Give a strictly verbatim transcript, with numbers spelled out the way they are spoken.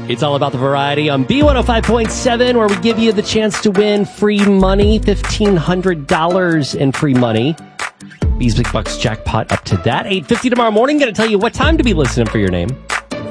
It's all about the variety on B one oh five point seven, where we give you the chance to win free money, fifteen hundred dollars in free money. B's Big Bucks jackpot up to that. eight fifty tomorrow morning. Going to tell you what time to be listening for your name.